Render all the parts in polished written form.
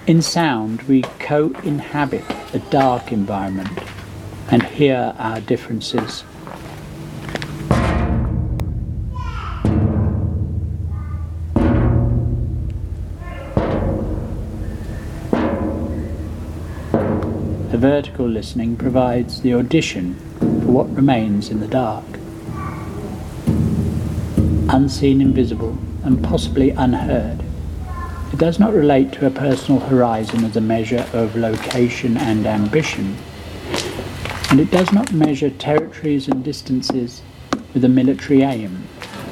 In sound, we co-inhabit a dark environment and hear our differences. The vertical listening provides the audition for what remains in the dark. Unseen, invisible, and possibly unheard. It does not relate to a personal horizon as a measure of location and ambition, and it does not measure territories and distances with a military aim.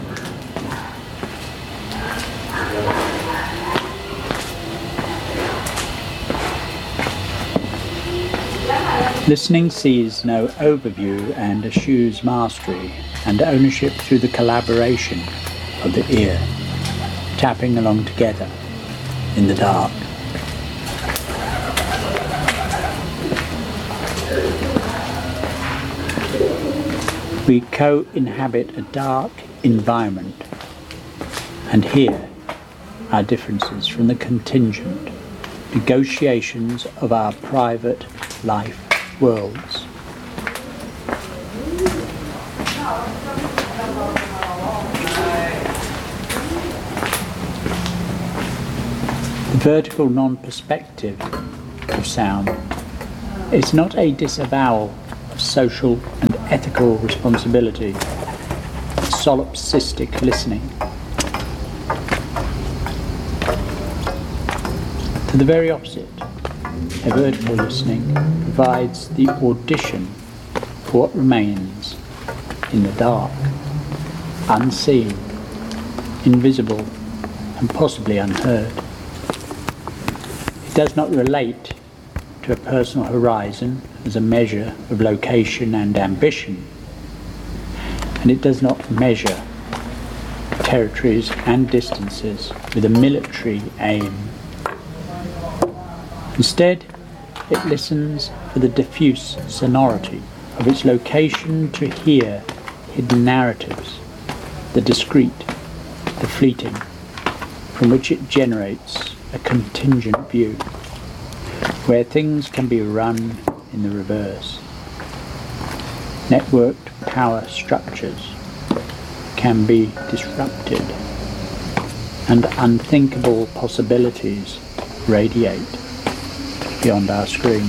Listening sees no overview and eschews mastery and ownership through the collaboration of the ear, tapping along together in the dark. We co-inhabit a dark environment and hear our differences from the contingent negotiations of our private life worlds. The vertical non-perspective of sound is not a disavowal of social and ethical responsibility, solipsistic listening. To the very opposite, a vertical listening provides the audition for what remains in the dark, unseen, invisible, and possibly unheard. It does not relate to a personal horizon as a measure of location and ambition, and it does not measure territories and distances with a military aim. Instead, it listens for the diffuse sonority of its location to hear hidden narratives, the discrete, the fleeting, from which it generates a contingent view, where things can be run in the reverse. Networked power structures can be disrupted, and unthinkable possibilities radiate beyond our screen.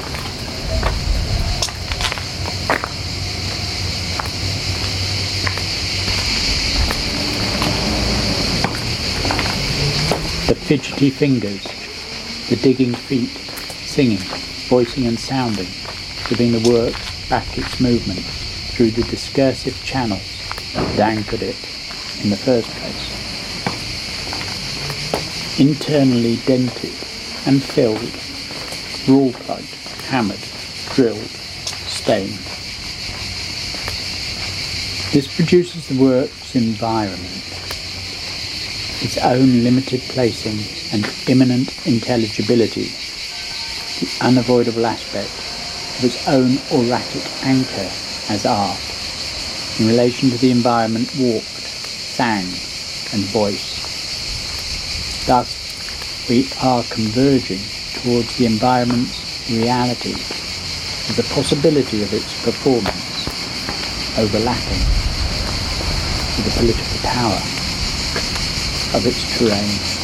The fidgety fingers, the digging feet, singing, voicing and sounding, giving the work back its movement through the discursive channels that anchored it in the first place. Internally dented and filled, rule plugged, hammered, drilled, stained. This produces the work's environment, its own limited placing and imminent intelligibility, the unavoidable aspect of its own auratic anchor as art, in relation to the environment walked, sang, and voiced. Thus, we are converging towards the environment's reality as the possibility of its performance, overlapping with the political power of its terrain.